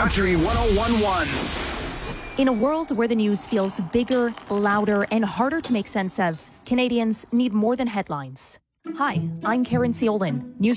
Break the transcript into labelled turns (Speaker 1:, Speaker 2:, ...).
Speaker 1: Country 1011.
Speaker 2: In a world where the news feels bigger, louder, and harder to make sense of, Canadians need more than headlines. Hi, I'm Karen Seolin, News